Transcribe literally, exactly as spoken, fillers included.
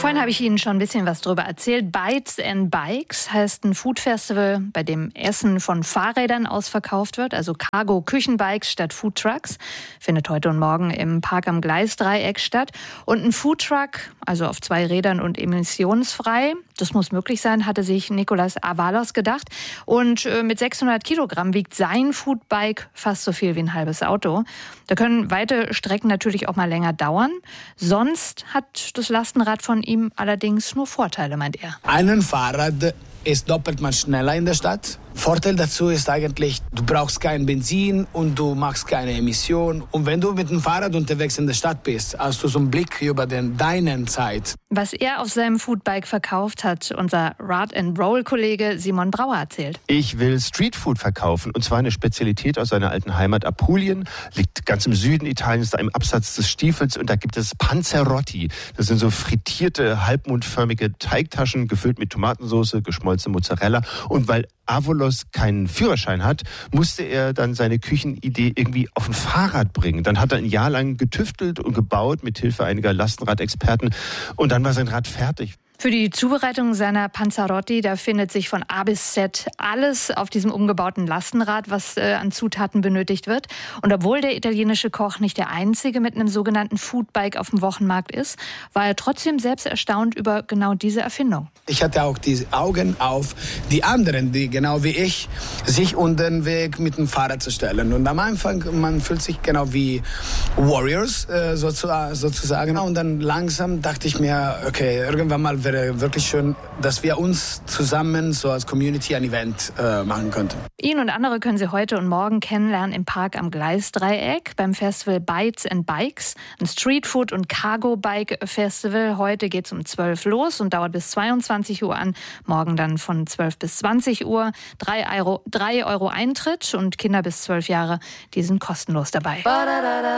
Vorhin habe ich Ihnen schon ein bisschen was darüber erzählt. Bites and Bikes heißt ein Food-Festival, bei dem Essen von Fahrrädern aus verkauft wird, also Cargo-Küchenbikes statt Foodtrucks. Findet heute und morgen im Park am Gleisdreieck statt. Und ein Foodtruck, also auf zwei Rädern und emissionsfrei, das muss möglich sein, hatte sich Nicolas Avalos gedacht. Und mit sechshundert Kilogramm wiegt sein Foodbike fast so viel wie ein halbes Auto. Da können weite Strecken natürlich auch mal länger dauern. Sonst hat das Lastenrad von ihm allerdings nur Vorteile, meint er. Ein Fahrrad ist doppelt mal schneller in der Stadt. Vorteil dazu ist eigentlich, du brauchst kein Benzin und du machst keine Emission. Und wenn du mit dem Fahrrad unterwegs in der Stadt bist, hast du so einen Blick über den, deinen Zeit. Was er auf seinem Foodbike verkauft hat, unser Rad-and-Roll-Kollege Simon Brauer erzählt. Ich will Streetfood verkaufen, und zwar eine Spezialität aus seiner alten Heimat Apulien. Liegt ganz im Süden Italiens, da im Absatz des Stiefels. Und da gibt es Panzerotti. Das sind so frittierte, halbmondförmige Teigtaschen, gefüllt mit Tomatensauce, geschmolzene Mozzarella. Und weil Avalos keinen Führerschein hat, musste er dann seine Küchenidee irgendwie auf ein Fahrrad bringen. Dann hat er ein Jahr lang getüftelt und gebaut mit Hilfe einiger Lastenradexperten, und dann war sein Rad fertig. Für die Zubereitung seiner Panzerotti, da findet sich von A bis Z alles auf diesem umgebauten Lastenrad, was äh, an Zutaten benötigt wird. Und obwohl der italienische Koch nicht der Einzige mit einem sogenannten Foodbike auf dem Wochenmarkt ist, war er trotzdem selbst erstaunt über genau diese Erfindung. Ich hatte auch die Augen auf die anderen, die genau wie ich sich unter den Weg mit dem Fahrrad zu stellen. Und am Anfang, man fühlt sich genau wie Warriors äh, sozusagen. Und dann langsam dachte ich mir, okay, irgendwann mal wäre wirklich schön, dass wir uns zusammen so als Community ein Event äh, machen könnten. Ihn und andere können Sie heute und morgen kennenlernen im Park am Gleisdreieck beim Festival Bites and Bikes, ein Streetfood- und Cargo-Bike-Festival. Heute geht es um zwölf los und dauert bis zweiundzwanzig Uhr an. Morgen dann von zwölf bis zwanzig Uhr. drei Euro, drei Euro Eintritt, und Kinder bis zwölf Jahre, die sind kostenlos dabei.